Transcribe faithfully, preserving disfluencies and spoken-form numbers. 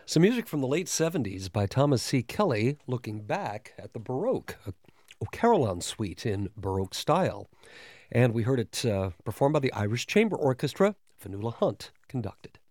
Some music from the late seventies by Thomas C. Kelly, looking back at the Baroque, a Carillon suite in Baroque style. And we heard it uh, performed by the Irish Chamber Orchestra. Fanula Hunt conducted.